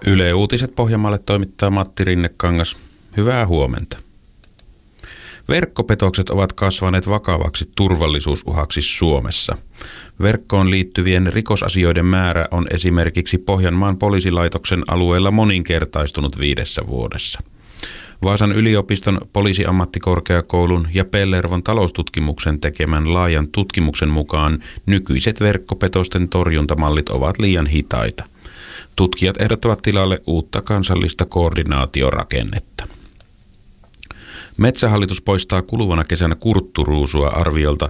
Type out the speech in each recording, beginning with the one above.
Yle Uutiset Pohjanmaalle toimittaa Matti Rinnekangas. Hyvää huomenta. Verkkopetokset ovat kasvaneet vakavaksi turvallisuusuhaksi Suomessa. Verkkoon liittyvien rikosasioiden määrä on esimerkiksi Pohjanmaan poliisilaitoksen alueella moninkertaistunut 5 vuodessa. Vaasan yliopiston poliisiammattikorkeakoulun ja Pellervon taloustutkimuksen tekemän laajan tutkimuksen mukaan nykyiset verkkopetosten torjuntamallit ovat liian hitaita. Tutkijat ehdottavat tilalle uutta kansallista koordinaatiorakennetta. Metsähallitus poistaa kuluvana kesänä kurtturuusua arviolta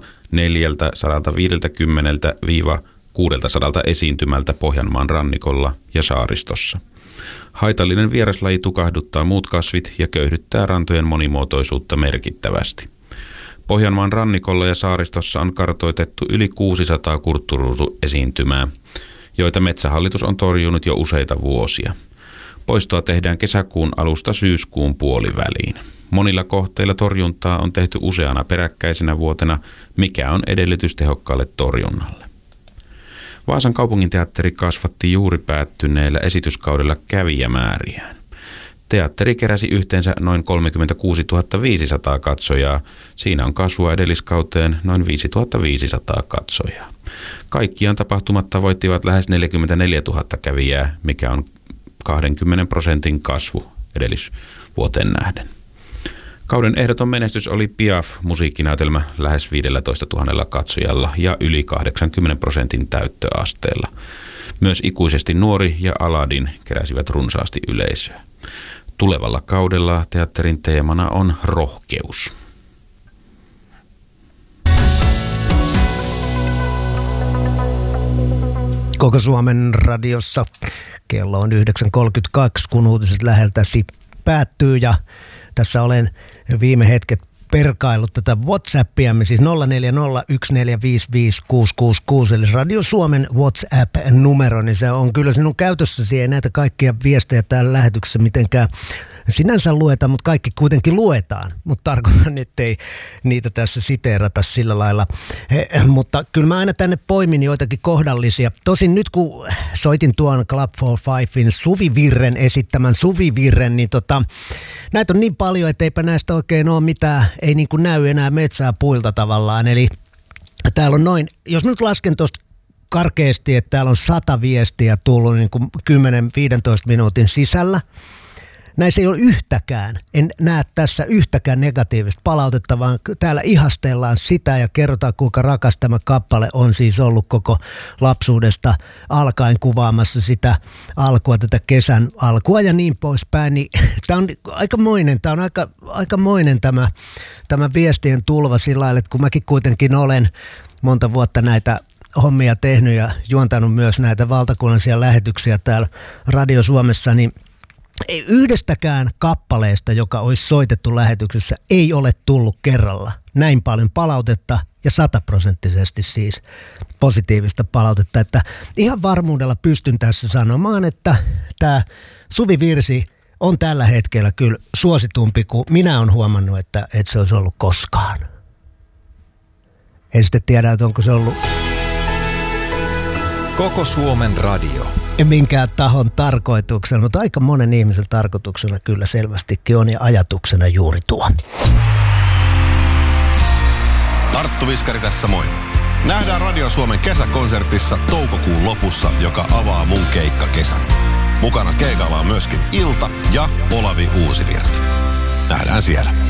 450–600 esiintymältä Pohjanmaan rannikolla ja saaristossa. Haitallinen vieraslaji tukahduttaa muut kasvit ja köyhdyttää rantojen monimuotoisuutta merkittävästi. Pohjanmaan rannikolla ja saaristossa on kartoitettu yli 600 kurtturuusuesiintymää, joita Metsähallitus on torjunut jo useita vuosia. Poistoa tehdään kesäkuun alusta syyskuun puoliväliin. Monilla kohteilla torjuntaa on tehty useana peräkkäisenä vuotena, mikä on edellytys tehokkaalle torjunnalle. Vaasan kaupunginteatteri kasvatti juuri päättyneellä esityskaudella kävijämääriään. Teatteri keräsi yhteensä noin 36 500 katsojaa. Siinä on kasvua edelliskauteen noin 5 500 katsojaa. Kaikkiaan tapahtumat tavoittivat lähes 44 000 kävijää, mikä on 20% kasvu edellisvuoteen nähden. Kauden ehdoton menestys oli Piaf-musiikkinäytelmä lähes 15 000 katsojalla ja yli 80% täyttöasteella. Myös Ikuisesti nuori ja Aladdin keräsivät runsaasti yleisöä. Tulevalla kaudella teatterin teemana on rohkeus. Koko Suomen radiossa kello on 9.32, kun uutiset läheltäsi päättyy ja tässä olen viime hetket perkaillut tätä WhatsAppiamme, siis 0401455666, eli Radio Suomen WhatsApp-numero, niin se on kyllä sinun käytössäsi, ei näitä kaikkia viestejä täällä lähetyksessä mitenkään sinänsä lueta, mutta kaikki kuitenkin luetaan, mutta tarkoitan, ettei niitä tässä siteerata sillä lailla. Mutta kyllä mä aina tänne poimin joitakin kohdallisia. Tosin nyt kun soitin tuon Club 45in Suvi Virren esittämän Suvi Virren, niin näitä on niin paljon, että eipä näistä oikein ole mitään, ei niin kuin näy enää metsää puilta tavallaan. Eli täällä on noin, jos nyt lasken tuosta karkeasti, että täällä on 100 viestiä tullut niin kuin 10-15 minuutin sisällä. Näissä ei ole yhtäkään, en näe tässä yhtäkään negatiivista palautetta, vaan täällä ihastellaan sitä ja kerrotaan, kuinka rakas tämä kappale on siis ollut koko lapsuudesta alkaen kuvaamassa sitä alkua, tätä kesän alkua ja niin poispäin. Niin, tämä on aikamoinen tämä viestien tulva sillä lailla, että kun mäkin kuitenkin olen monta vuotta näitä hommia tehnyt ja juontanut myös näitä valtakunnallisia lähetyksiä täällä Radio Suomessa, niin ei yhdestäkään kappaleesta, joka olisi soitettu lähetyksessä, ei ole tullut kerralla näin paljon palautetta ja 100% siis positiivista palautetta. Että ihan varmuudella pystyn tässä sanomaan, että tämä Suvi-virsi on tällä hetkellä kyllä suositumpi kuin minä olen huomannut, että se olisi ollut koskaan. En sitten tiedä, että onko se ollut Koko Suomen radio. Minkään tahon tarkoituksena, mutta aika monen ihmisen tarkoituksena kyllä selvästikin on ja ajatuksena juuri tuo. Arttu Viskari tässä moi. Nähdään Radio Suomen kesäkonsertissa toukokuun lopussa, joka avaa mun keikkakesän. Mukana keikalla on myöskin Ilta ja Olavi Uusivirta. Nähdään siellä.